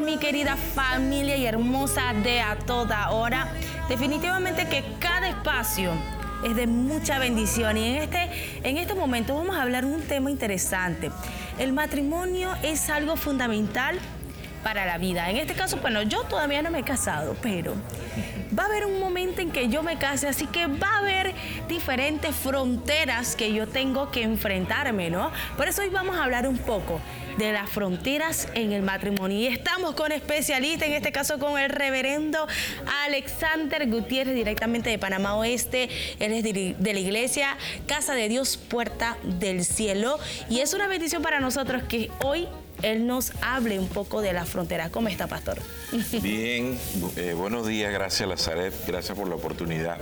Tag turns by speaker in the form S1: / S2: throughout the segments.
S1: mi querida familia y hermosa de A Toda Hora. Definitivamente que cada espacio es de mucha bendición y en este momento vamos a hablar de un tema interesante. El matrimonio es algo fundamental para la vida. En este caso, bueno, yo todavía no me he casado, pero va a haber un momento en que yo me case, así que va a haber diferentes fronteras que yo tengo que enfrentarme, ¿no? Por eso hoy vamos a hablar un poco de las fronteras en el matrimonio. Y estamos con especialista, en este caso con el reverendo Alexander Gutiérrez, directamente de Panamá Oeste. Él es de la iglesia Casa de Dios, Puerta del Cielo. Y es una bendición para nosotros que hoy él nos hable un poco de la frontera. ¿Cómo está, pastor?
S2: Bien, buenos días, gracias Lazaret, gracias por la oportunidad.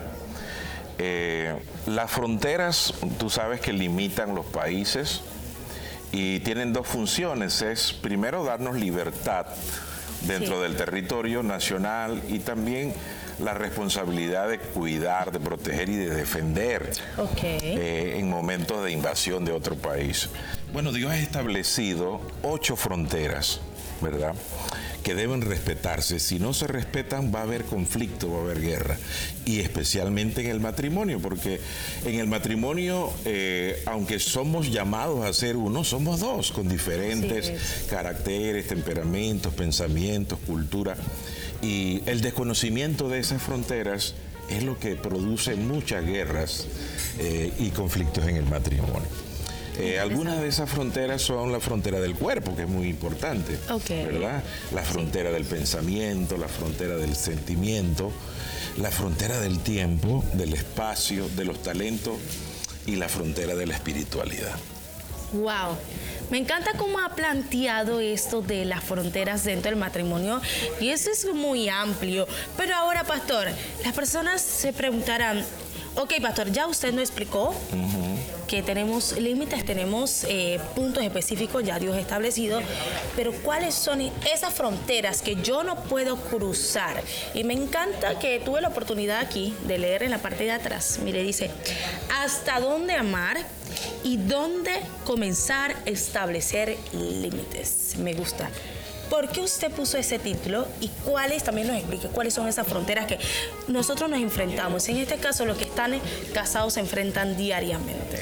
S2: Las fronteras, tú sabes que limitan los países y tienen dos funciones. Es primero darnos libertad dentro del territorio nacional y también la responsabilidad de cuidar, de proteger y de defender en momentos de invasión de otro país. Bueno, Dios ha establecido 8 fronteras, ¿verdad?, que deben respetarse. Si no se respetan, va a haber conflicto, va a haber guerra. Y especialmente en el matrimonio, porque en el matrimonio, aunque somos llamados a ser uno, somos dos, con diferentes caracteres, temperamentos, pensamientos, cultura. Y el desconocimiento de esas fronteras es lo que produce muchas guerras y conflictos en el matrimonio. Algunas de esas fronteras son la frontera del cuerpo, que es muy importante, ¿verdad? La frontera del pensamiento, la frontera del sentimiento, la frontera del tiempo, del espacio, de los talentos y la frontera de la espiritualidad.
S1: ¡Wow! Me encanta cómo ha planteado esto de las fronteras dentro del matrimonio y eso es muy amplio. Pero ahora, pastor, las personas se preguntarán, ok, pastor, ya usted nos explicó que tenemos límites, tenemos puntos específicos, ya Dios ha establecido, pero ¿cuáles son esas fronteras que yo no puedo cruzar? Y me encanta que tuve la oportunidad aquí de leer en la parte de atrás. Mire, dice, ¿hasta dónde amar y dónde comenzar a establecer límites? Me gusta. ¿Por qué usted puso ese título y cuáles, también nos explique, cuáles son esas fronteras que nosotros nos enfrentamos? En este caso, los que están casados se enfrentan diariamente.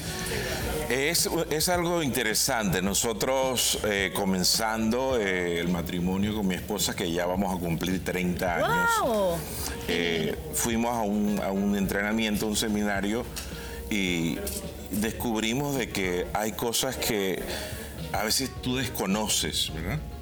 S2: Es algo interesante. Nosotros comenzando el matrimonio con mi esposa, que ya vamos a cumplir 30 años,
S1: ¡wow!
S2: Fuimos a un entrenamiento, un seminario, y descubrimos de que hay cosas que a veces tú desconoces, ¿verdad?